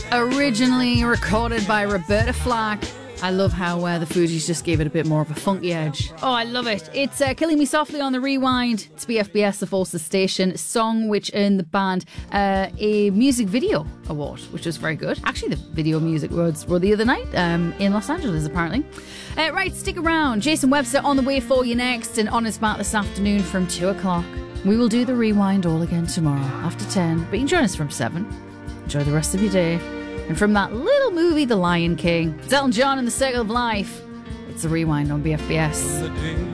Originally recorded by Roberta Flack. I love how the Fugees just gave it a bit more of a funky edge. Oh, I love it. It's Killing Me Softly on the Rewind. It's BFBS, the Forces Station song, which earned the band a music video award, which was very good. Actually, the video music awards were the other night in Los Angeles, apparently. Right, stick around. Jason Webster on the way for you next, and Honest Matt this afternoon from 2 o'clock. We will do the Rewind all again tomorrow after 10, but you can join us from 7. Enjoy the rest of your day. And from that little movie, The Lion King, it's Elton John and the Circle of Life. It's the Rewind on BFBS.